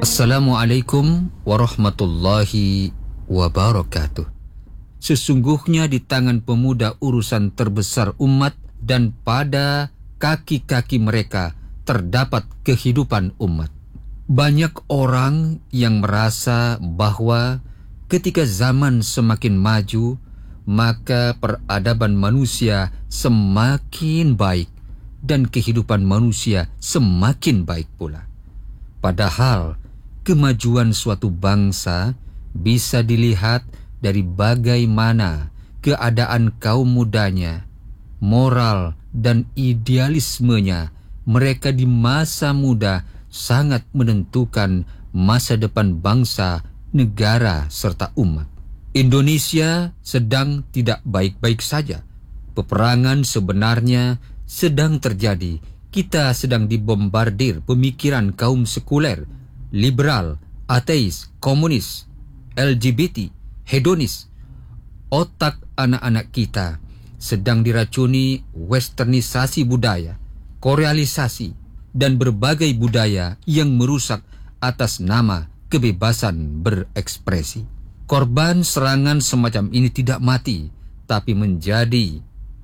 Assalamualaikum warahmatullahi wabarakatuh. Sesungguhnya di tangan pemuda urusan terbesar umat, dan pada kaki-kaki mereka terdapat kehidupan umat. Banyak orang yang merasa bahwa ketika zaman semakin maju, maka peradaban manusia semakin baik dan kehidupan manusia semakin baik pula. Padahal kemajuan suatu bangsa bisa dilihat dari bagaimana keadaan kaum mudanya, moral dan idealismenya. Mereka di masa muda sangat menentukan masa depan bangsa, negara, serta umat. Indonesia sedang tidak baik-baik saja. Peperangan sebenarnya sedang terjadi. Kita sedang dibombardir pemikiran kaum sekuler, liberal, ateis, komunis, LGBT, hedonis. Otak anak-anak kita sedang diracuni westernisasi budaya, korealisasi, dan berbagai budaya yang merusak atas nama kebebasan berekspresi. Korban serangan semacam ini tidak mati, tapi menjadi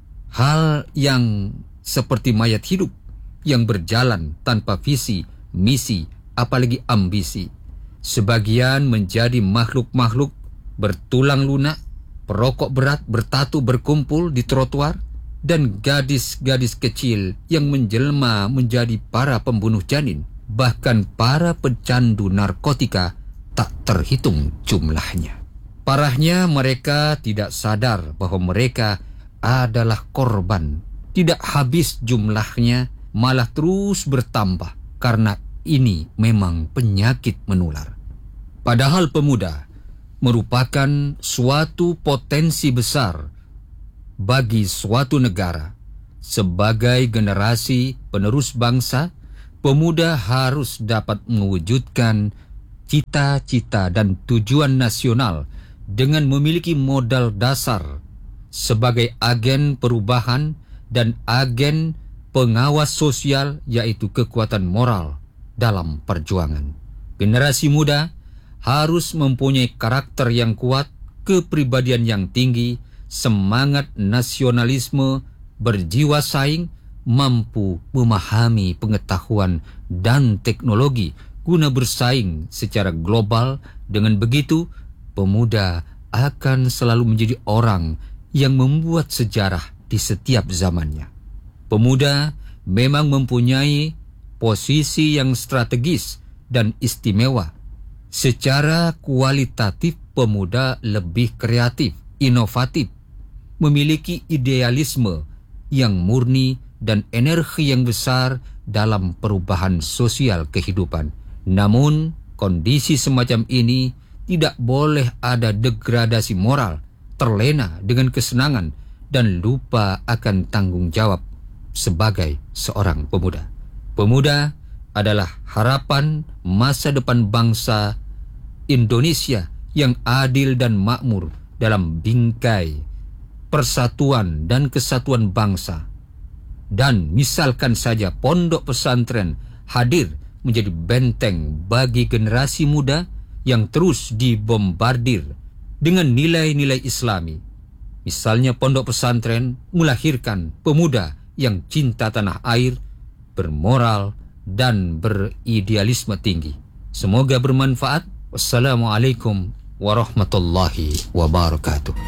hal yang seperti mayat hidup yang berjalan tanpa visi, misi, apalagi ambisi. Sebagian menjadi makhluk-makhluk bertulang lunak, perokok berat, bertatu berkumpul di trotoar, dan gadis-gadis kecil yang menjelma menjadi para pembunuh janin. Bahkan para pecandu narkotika tak terhitung jumlahnya. Parahnya mereka tidak sadar bahwa mereka adalah korban. Tidak habis jumlahnya, malah terus bertambah karena ini memang penyakit menular. Padahal pemuda merupakan suatu potensi besar bagi suatu negara. Sebagai generasi penerus bangsa, pemuda harus dapat mewujudkan cita-cita dan tujuan nasional dengan memiliki modal dasar sebagai agen perubahan dan agen pengawas sosial, yaitu kekuatan moral dalam perjuangan. Generasi muda harus mempunyai karakter yang kuat, kepribadian yang tinggi, semangat nasionalisme, berjiwa saing, mampu memahami pengetahuan dan teknologi guna bersaing secara global. Dengan begitu, pemuda akan selalu menjadi orang yang membuat sejarah di setiap zamannya. Pemuda memang mempunyai posisi yang strategis dan istimewa. Secara kualitatif, pemuda lebih kreatif, inovatif, memiliki idealisme yang murni dan energi yang besar dalam perubahan sosial kehidupan. Namun, kondisi semacam ini tidak boleh ada degradasi moral, terlena dengan kesenangan, dan lupa akan tanggung jawab sebagai seorang pemuda. Pemuda adalah harapan masa depan bangsa Indonesia yang adil dan makmur dalam bingkai persatuan dan kesatuan bangsa. Dan misalkan saja pondok pesantren hadir menjadi benteng bagi generasi muda yang terus dibombardir dengan nilai-nilai Islami. Misalnya pondok pesantren melahirkan pemuda yang cinta tanah air, bermoral, dan beridealisme tinggi. Semoga bermanfaat. Wassalamualaikum warahmatullahi wabarakatuh.